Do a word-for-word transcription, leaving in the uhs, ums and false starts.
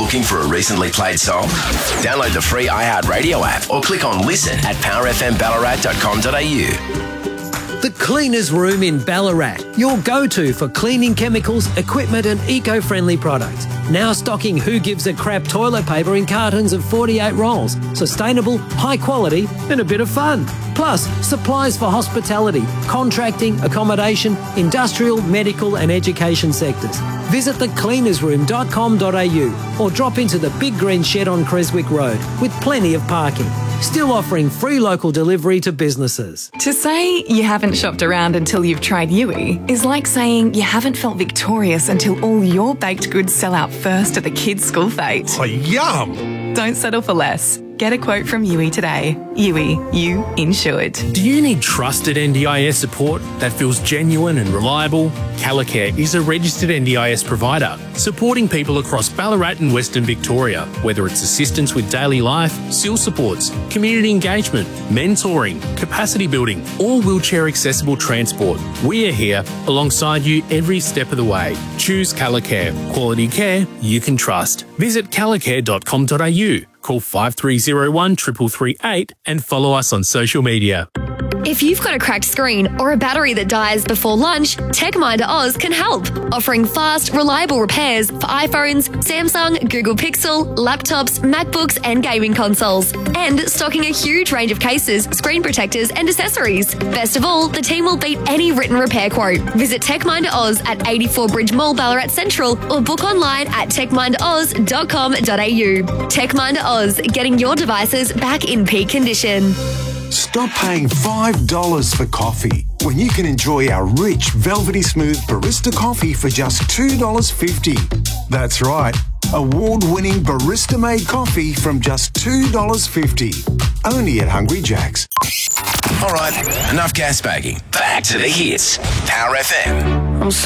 looking for a recently played song? Download the free iHeartRadio app or click on listen at power f m ballarat dot com dot a u. The Cleaners Room in Ballarat, your go-to for cleaning chemicals, equipment and eco-friendly products. Now stocking Who Gives a Crap toilet paper in cartons of forty-eight rolls. Sustainable, high quality and a bit of fun. Plus, supplies for hospitality, contracting, accommodation, industrial, medical and education sectors. Visit the cleaners room dot com dot a u or drop into the Big Green Shed on Creswick Road with plenty of parking. Still offering free local delivery to businesses. To say you haven't shopped around until you've tried Yui is like saying you haven't felt victorious until all your baked goods sell out first at the kids' school fete. Oh, yum! Don't settle for less. Get a quote from Yui today. Yui, you insured. Do you need trusted N D I S support that feels genuine and reliable? Calicare is a registered N D I S provider, supporting people across Ballarat and Western Victoria, whether it's assistance with daily life, S I L supports, community engagement, mentoring, capacity building, or wheelchair accessible transport. We are here alongside you every step of the way. Choose Calicare. Quality care you can trust. Visit calicare dot com dot a u. Call five three zero one, three three three eight and follow us on social media. If you've got a cracked screen or a battery that dies before lunch, TechMinder Oz can help, offering fast, reliable repairs for iPhones, Samsung, Google Pixel, laptops, MacBooks and gaming consoles, and stocking a huge range of cases, screen protectors and accessories. Best of all, the team will beat any written repair quote. Visit TechMinder Oz at eighty-four Bridge Mall, Ballarat Central, or book online at tech minder oz dot com dot a u. TechMinder Oz, getting your devices back in peak condition. Stop paying five dollars for coffee when you can enjoy our rich, velvety smooth barista coffee for just two dollars fifty. That's right, award-winning barista-made coffee from just two dollars fifty. Only at Hungry Jack's. All right, enough gas bagging. Back to the hits. Power F M.